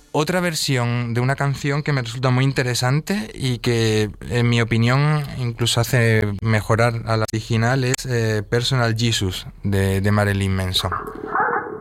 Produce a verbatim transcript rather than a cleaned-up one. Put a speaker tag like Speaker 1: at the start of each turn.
Speaker 1: Otra versión de una canción que me resulta muy interesante y que, en mi opinión, incluso hace mejorar a la original es eh, Personal Jesus de, de Marilyn Manson.